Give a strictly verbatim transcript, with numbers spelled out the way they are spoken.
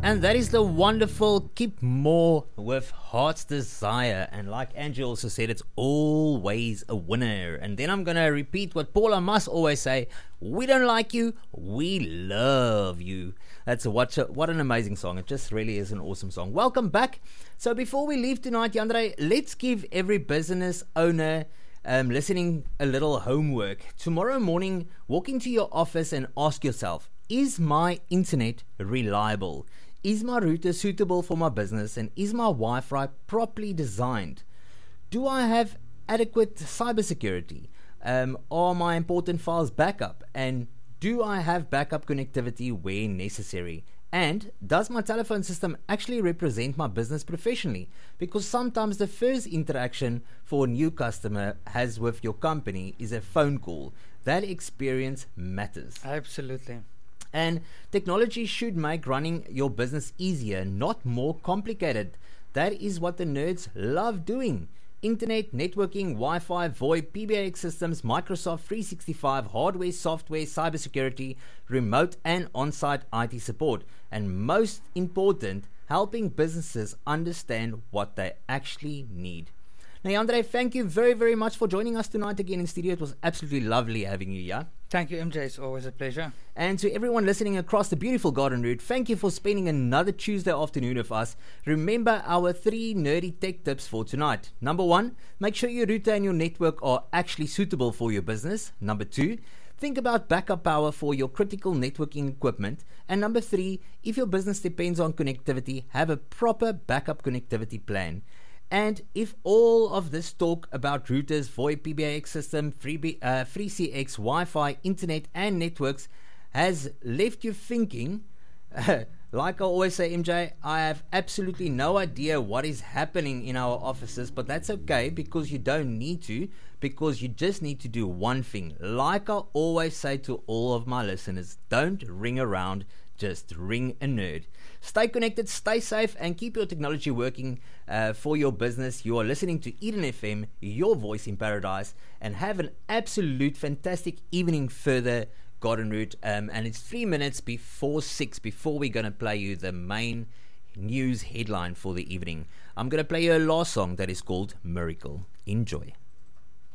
And that is the wonderful Keep More with Heart's Desire. And like Angie also said, it's always a winner. And then I'm going to repeat what Paula must always say. We don't like you, we love you. That's a, what, a, what an amazing song. It just really is an awesome song. Welcome back. So before we leave tonight, Yandre, let's give every business owner um, listening a little homework. Tomorrow morning, walk into your office and ask yourself, is my internet reliable? Is my router suitable for my business, and is my Wi-Fi properly designed? Do I have adequate cybersecurity? Um, are my important files backup? And do I have backup connectivity where necessary? And does my telephone system actually represent my business professionally? Because sometimes the first interaction for a new customer has with your company is a phone call. That experience matters. Absolutely. And technology should make running your business easier, not more complicated. That is what the nerds love doing. Internet, networking, Wi-Fi, VoIP, P B X systems, Microsoft three sixty-five, hardware, software, cybersecurity, remote and on-site I T support. And most important, helping businesses understand what they actually need. Now, Andre, thank you very, very much for joining us tonight again in studio. It was absolutely lovely having you here. Thank you, M J. It's always a pleasure. And to everyone listening across the beautiful Garden Route, thank you for spending another Tuesday afternoon with us. Remember our three nerdy tech tips for tonight. Number one, make sure your router and your network are actually suitable for your business. Number two, think about backup power for your critical networking equipment. And number three, if your business depends on connectivity, have a proper backup connectivity plan. And if all of this talk about routers, VoIP, P B X system, free, B, uh, free C X, Wi-Fi, internet and networks has left you thinking, uh, like I always say, M J, I have absolutely no idea what is happening in our offices, but that's okay because you don't need to, because you just need to do one thing. Like I always say to all of my listeners, don't ring around, just ring a nerd. Stay connected, stay safe, and keep your technology working uh, for your business. You are listening to Eden F M, your voice in paradise, and have an absolute fantastic evening further, Garden Route. Um, and it's three minutes before six before we're going to play you the main news headline for the evening. I'm going to play you a last song that is called Miracle. Enjoy.